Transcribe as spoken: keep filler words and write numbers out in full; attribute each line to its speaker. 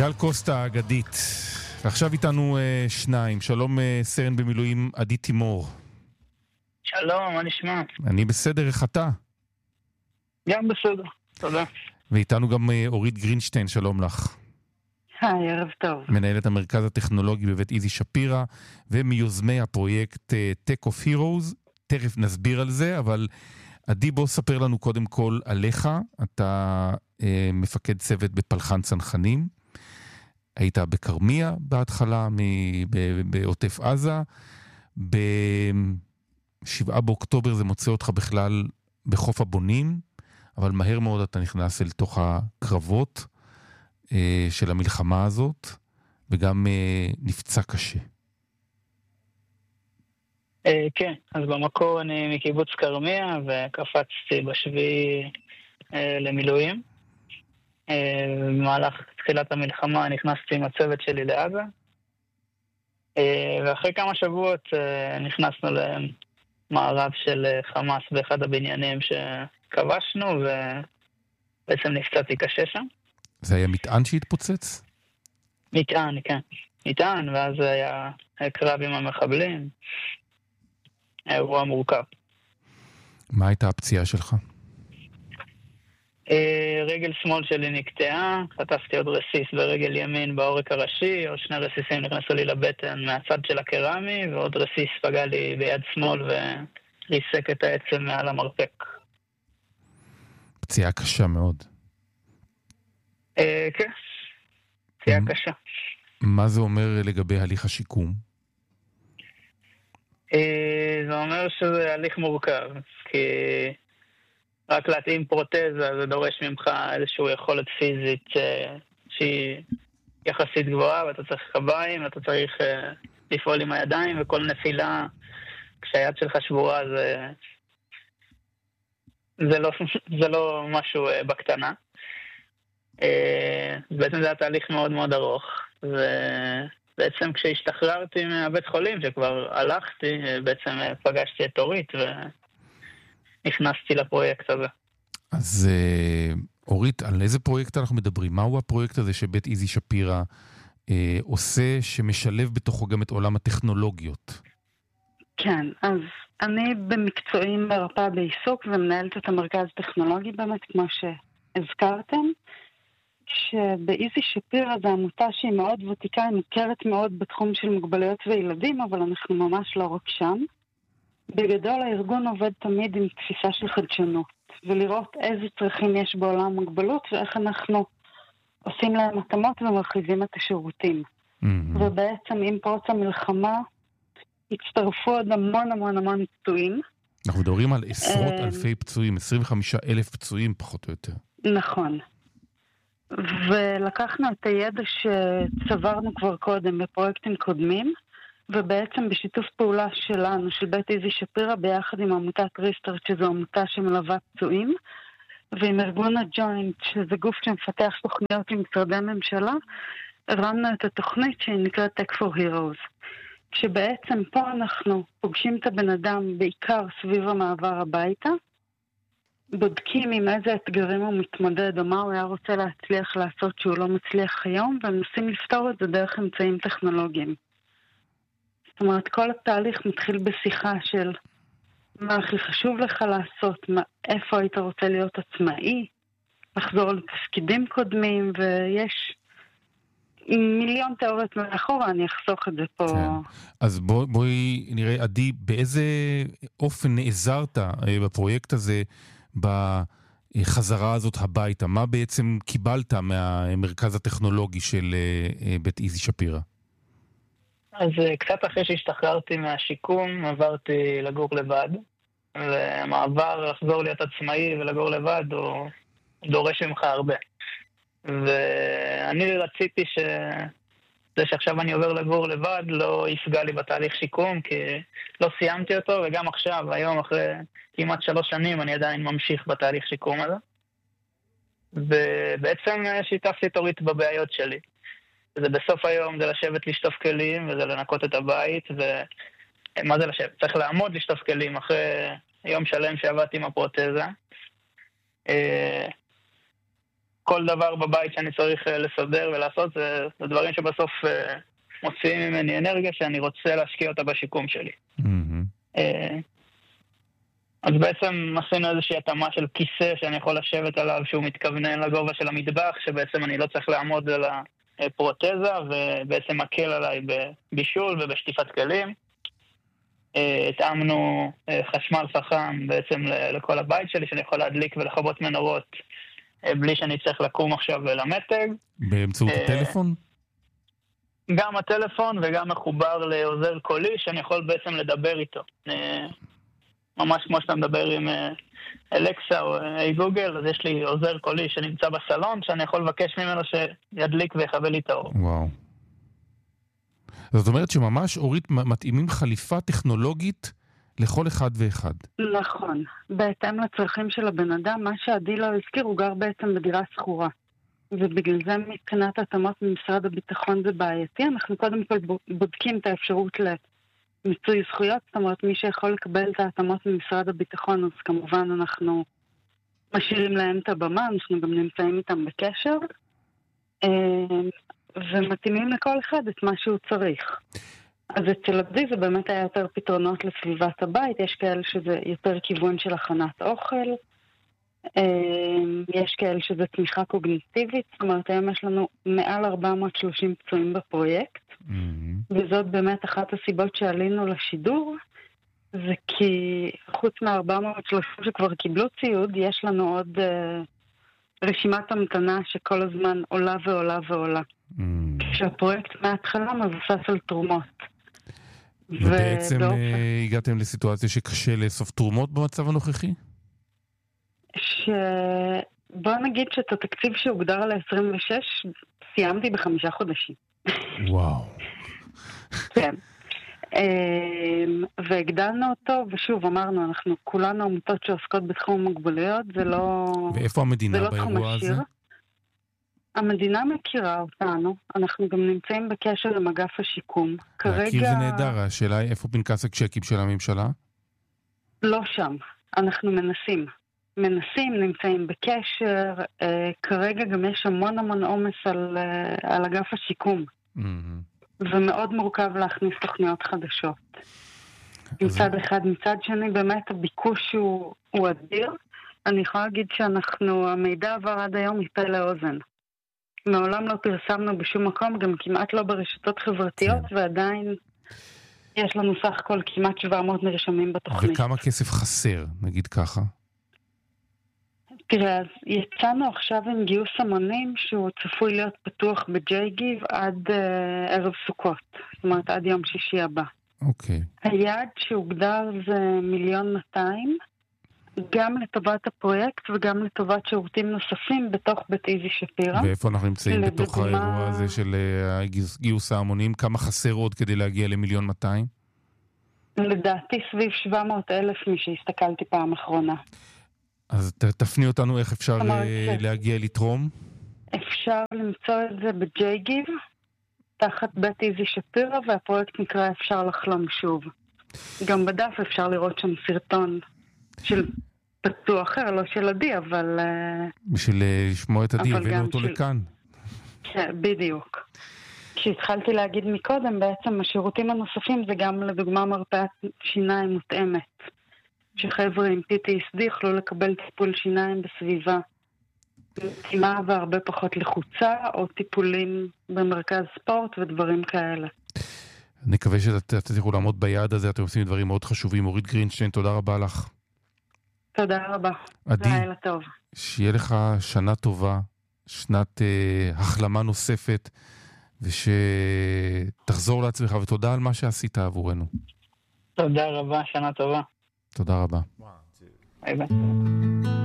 Speaker 1: גל קוסטה האגדית. ועכשיו איתנו uh, שניים. שלום uh, סרן במילואים עדי תימור.
Speaker 2: שלום, מה נשמע?
Speaker 1: אני בסדר, איך אתה?
Speaker 2: גם בסדר, תודה.
Speaker 1: ואיתנו גם uh, אורית גרינשטיין, שלום לך.
Speaker 3: היי, ערב טוב.
Speaker 1: מנהלת המרכז הטכנולוגי בבית איזי שפירא, ומיוזמי הפרויקט uh, Tech of Heroes. תכף נסביר על זה, אבל עדי, בוא ספר לנו קודם כל עליך. אתה uh, מפקד צוות בפלחן צנחנים. היית בקרמיה בהתחלה, בעוטף עזה. בשבעה באוקטובר זה מוצא אותך בכלל בחוף הבונים, אבל מהר מאוד אתה נכנס אל תוך הקרבות אה, של המלחמה הזאת, וגם אה, נפצע קשה.
Speaker 2: אה, כן, אז במקור אני מקיבוץ קרמיה, וקפצתי בשביעי אה, למילואים. במהלך תחילת המלחמה נכנסתי עם הצוות שלי לעזה, ואחרי כמה שבועות נכנסנו למערב של חמאס באחד הבניינים שכבשנו, ובעצם נפצעתי קשה שם.
Speaker 1: זה היה מטען שהתפוצץ?
Speaker 2: מטען, כן. מטען, ואז היה קרב עם המחבלים. אירוע מורכב.
Speaker 1: מה הייתה הפציעה שלך?
Speaker 2: רגל שמאל שלי נקטעה, חטפתי עוד רסיס ברגל ימין בעורק הראשי, עוד שני רסיסים נכנסו לי לבטן מהצד של הקרמי, ועוד רסיס פגע לי ביד שמאל וריסק את העצם מעל המרפק.
Speaker 1: פציעה קשה מאוד.
Speaker 2: אה, כן, פציעה קשה.
Speaker 1: מה זה אומר לגבי הליך השיקום?
Speaker 2: אה, זה אומר שזה הליך מורכב, כי רק להתאים פרוטזה, זה דורש ממך איזושהי יכולת פיזית אה, שהיא יחסית גבוהה, ואתה צריך קביים, ואתה צריך אה, לפעול עם הידיים, וכל נפילה, כשהיד שלך שבורה, זה, זה, לא, זה לא משהו אה, בקטנה. אה, בעצם זה היה תהליך מאוד מאוד ארוך, ובעצם כשהשתחררתי מהבית חולים, שכבר הלכתי, בעצם פגשתי את אורית, ו... נכנסתי לפרויקט הזה.
Speaker 1: אז אורית, על איזה פרויקט אנחנו מדברים? מהו הפרויקט הזה שבית איזי שפירא אה, עושה, שמשלב בתוכו גם את עולם הטכנולוגיות?
Speaker 3: כן, אז אני במקצועים מרפאה בעיסוק ומנהלת את המרכז הטכנולוגי באמת, כמו שהזכרתם, שבאיזי שפירא זו עמותה שהיא מאוד ותיקה, היא מוכרת מאוד בתחום של מוגבלויות וילדים, אבל אנחנו ממש לא רק שם. בגדול הארגון עובד תמיד עם תפיסה של חדשנות, ולראות איזה צרכים יש בעולם המוגבלות, ואיך אנחנו עושים להם התאמות ומרחיבים את השירותים. Mm-hmm. ובעצם עם פרוץ המלחמה, הצטרפו עוד המון המון המון פצועים.
Speaker 1: אנחנו מדברים על עשרות אלפי פצועים, עשרים וחמישה אלף פצועים פחות או יותר.
Speaker 3: נכון. ולקחנו את הידע שצברנו כבר קודם בפרויקטים קודמים, ובעצם בשיתוף פעולה שלנו, של בית איזי שפירא, ביחד עם עמותת ריסטארט, שזו עמותה שמלווה פצועים, ועם ארגון הג'וינט, שזה גוף שמפתח תוכניות למשרדי ממשלה, הרמנו את התוכנית שהיא נקראת Tech for Heroes. כשבעצם פה אנחנו פוגשים את הבן אדם בעיקר סביב המעבר הביתה, בודקים עם איזה אתגרים הוא מתמודד, או מה הוא היה רוצה להצליח לעשות שהוא לא מצליח היום, ומנסים לפתור את זה דרך אמצעים טכנולוגיים. זאת אומרת, כל התהליך מתחיל בשיחה של מה הכי חשוב לך לעשות, מה, איפה היית רוצה להיות עצמאי, לחזור לתפקידים קודמים, ויש מיליון תיאוריות מאחורה, אני אחסוך את זה פה.
Speaker 1: כן. אז בוא, בואי נראה, עדי, באיזה אופן נעזרת בפרויקט הזה, בחזרה הזאת הביתה? מה בעצם קיבלת מהמרכז הטכנולוגי של בית איזי שפירא?
Speaker 2: אז קצת אחרי שהשתחררתי מהשיקום, עברתי לגור לבד, והמעבר לחזור להיות עצמאי ולגור לבד הוא דורש ממך הרבה. ואני רציתי שזה שעכשיו אני עובר לגור לבד לא יפגע לי בתהליך שיקום, כי לא סיימתי אותו, וגם עכשיו, היום אחרי כמעט שלוש שנים, אני עדיין ממשיך בתהליך שיקום הזה. ובעצם שיתפתי את אורית בבעיות שלי. זה בסוף היום, זה לשבת לשטוף כלים, וזה לנקות את הבית, ומה זה לשבת? צריך לעמוד לשטוף כלים אחרי יום שלם שעבדתי עם הפרוטזה. כל דבר בבית שאני צריך לסדר ולעשות, זה, זה דברים שבסוף מוציאים ממני אנרגיה שאני רוצה להשקיע אותה בשיקום שלי. Mm-hmm. אז בעצם עשינו איזושהי התאמה של כיסא שאני יכול לשבת עליו, שהוא מתכוונן לגובה של המטבח, שבעצם אני לא צריך לעמוד על הפרוטזה, ובעצם מקל עליי בבישול ובשטיפת כלים. התאמנו חשמל חכם בעצם לכל הבית שלי, שאני יכול להדליק ולכבות מנורות, בלי שאני צריך לקום עכשיו למתג.
Speaker 1: באמצעות הטלפון?
Speaker 2: גם הטלפון וגם מחובר לעוזר קולי, שאני יכול בעצם לדבר איתו. ממש כמו שאתה מדבר עם אלקסה או גוגל, אז יש לי עוזר קולי שנמצא בסלון, שאני יכול לבקש ממנו שידליק ויחווה לי את האור.
Speaker 1: וואו. זאת אומרת שממש אורית מתאימים חליפה טכנולוגית לכל אחד ואחד.
Speaker 3: נכון. בהתאם לצרכים של הבן אדם, מה שעדי לא הזכיר, הוא גר בעצם בדירה סחורה. ובגלל זה מבחינת התאמות ממשרד הביטחון זה בעייתי. אנחנו קודם כל בודקים את האפשרות למיצוי זכויות, זאת אומרת מי שיכול לקבל את ההתאמות ממשרד הביטחון, אז כמובן אנחנו משאירים להם את הבמה, אנחנו גם נמצאים איתם בקשר, ומתאימים לכל אחד את מה שהוא צריך. אז אצל עדי זה באמת היה יותר פתרונות לסביבת הבית, יש כאלה שזה יותר כיוון של הכנת אוכל, יש כאלה שזה תמיכה קוגניטיבית, זאת אומרת היום יש לנו מעל ארבע מאות ושלושים פצועים בפרויקט, mm-hmm. וזאת באמת אחת הסיבות שעלינו לשידור, זה כי חוץ מה-ארבע מאות ושלושים שכבר קיבלו ציוד, יש לנו עוד uh, רשימת המתנה שכל הזמן עולה ועולה ועולה. Mm-hmm. כשהפרויקט מההתחלה מבוסס על תרומות.
Speaker 1: ובעצם ובאופן... הגעתם לסיטואציה שקשה לאסוף תרומות במצב הנוכחי?
Speaker 3: שבוא נגיד שאת התקציב שהוגדר ל-עשרים ושש סיימתי בחמישה חודשים.
Speaker 1: וואו.
Speaker 3: כן. והגדלנו אותו, ושוב אמרנו, אנחנו כולנו עמותות שעוסקות בתחום המוגבלויות, זה לא...
Speaker 1: ואיפה המדינה באירוע הזה?
Speaker 3: המדינה מכירה אותנו, אנחנו גם נמצאים בקשר עם אגף השיקום.
Speaker 1: להכיר זה נהדר, השאלה היא איפה פנקס הצ'קים של הממשלה?
Speaker 3: לא שם, אנחנו מנסים. מנסים, נמצאים בקשר, אה, כרגע גם יש המון המון עומס על, אה, על אגף השיקום. Mm-hmm. ומאוד מורכב להכניס תוכניות חדשות. מצד אחד, מצד שני, באמת הביקוש הוא, הוא אדיר. אני יכולה להגיד שאנחנו, המידע עבר עד היום מפה לאוזן. מעולם לא פרסמנו בשום מקום, גם כמעט לא ברשתות חברתיות, כן. ועדיין יש לנו סך הכל כמעט שבע מאות נרשמים בתוכנית.
Speaker 1: וכמה כסף חסר, נגיד ככה?
Speaker 3: תראה, אז יצאנו עכשיו עם גיוס המונים שהוא צפוי להיות פתוח בג'ייגיב עד uh, ערב סוכות, זאת אומרת עד יום שישי הבא.
Speaker 1: אוקיי. Okay.
Speaker 3: היעד שהוגדר זה מיליון מאתיים, גם לטובת הפרויקט וגם לטובת שירותים נוספים בתוך בית איזי שפירא.
Speaker 1: ואיפה אנחנו נמצאים לדוגמה... בתוך האירוע הזה של uh, גיוס ההמונים? כמה חסר עוד כדי להגיע למיליון מאתיים?
Speaker 3: לדעתי סביב שבע מאות אלף מי שהסתכלתי פעם אחרונה.
Speaker 1: אז תפני אותנו איך אפשר להגיע לתרום?
Speaker 3: אפשר למצוא את זה בג'ייגיב, תחת בית איזי שפירא, והפרויקט נקרא אפשר לחלום שוב. גם בדף אפשר לראות שם סרטון של פצוע אחר, לא של עדי, אבל...
Speaker 1: בשביל לשמוע את עדי, הבאנו אותו של... לכאן.
Speaker 3: כן, בדיוק. כשהתחלתי להגיד מקודם, בעצם השירותים הנוספים זה גם לדוגמה מרפאת שיניים מותאמת. שחבר'ה עם פי טי אס די יכלו לקבל טיפול שיניים בסביבה מתאימה והרבה פחות לחוצה, או טיפולים במרכז ספורט ודברים כאלה.
Speaker 1: אני מקווה שתצליחו לעמוד ביעד הזה, אתם עושים דברים מאוד חשובים. אורית גרינשטיין, תודה רבה לך.
Speaker 3: תודה רבה.
Speaker 1: עדי,
Speaker 3: לילה טוב.
Speaker 1: שיהיה לך שנה טובה, שנת אה, החלמה נוספת, ושתחזור לעצמך, ותודה על מה שעשית עבורנו.
Speaker 2: תודה רבה, שנה טובה.
Speaker 1: תודה רבה.
Speaker 2: ביי ביי.